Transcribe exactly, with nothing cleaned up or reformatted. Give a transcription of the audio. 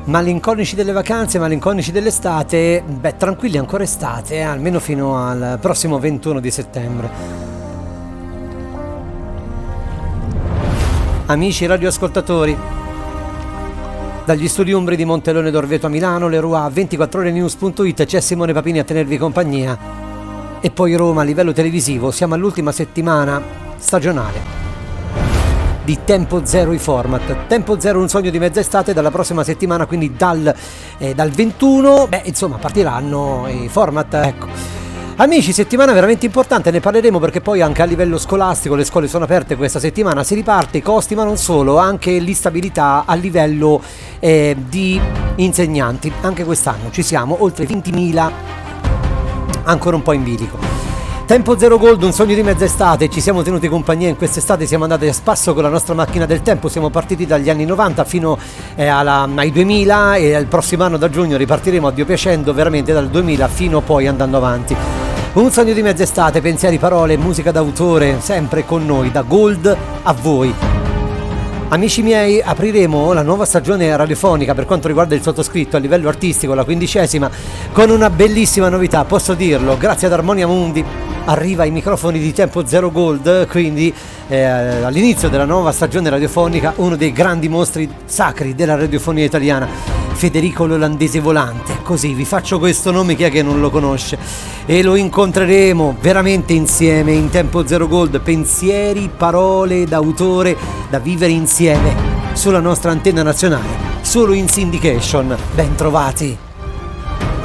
Malinconici delle vacanze, malinconici dell'estate, beh, tranquilli, ancora estate, eh, almeno fino al prossimo ventuno di settembre. Amici radioascoltatori, dagli studi umbri di Montelone d'Orveto a Milano, Leroy, ventiquattro ore news punto it, c'è Simone Papini a tenervi compagnia. E poi Roma a livello televisivo, siamo all'ultima settimana stagionale di Tempo Zero i format. Tempo Zero un sogno di mezza estate, dalla prossima settimana, quindi dal, eh, dal ventuno, beh insomma partiranno i format, ecco. Amici, settimana veramente importante, ne parleremo perché poi anche a livello scolastico le scuole sono aperte questa settimana, si riparte, i costi ma non solo, anche l'instabilità a livello eh, di insegnanti. Anche quest'anno ci siamo, oltre ventimila, ancora un po' in bilico. Tempo Zero Gold, un sogno di mezza estate, ci siamo tenuti compagnia in quest'estate, siamo andati a spasso con la nostra macchina del tempo, siamo partiti dagli anni novanta fino eh, alla, ai duemila e il prossimo anno da giugno ripartiremo a Dio piacendo veramente dal duemila fino poi andando avanti. Un sogno di mezza estate, pensieri, parole, musica d'autore, sempre con noi, da Gold a voi. Amici miei, apriremo la nuova stagione radiofonica per quanto riguarda il sottoscritto a livello artistico, la quindicesima, con una bellissima novità, posso dirlo, grazie ad Armonia Mundi arriva ai microfoni di Tempo Zero Gold, quindi eh, all'inizio della nuova stagione radiofonica uno dei grandi mostri sacri della radiofonia italiana, Federico l'Olandese Volante, così vi faccio questo nome, chi è che non lo conosce, e lo incontreremo veramente insieme in Tempo Zero Gold, pensieri, parole d'autore da vivere insieme sulla nostra antenna nazionale, solo in syndication. Ben trovati.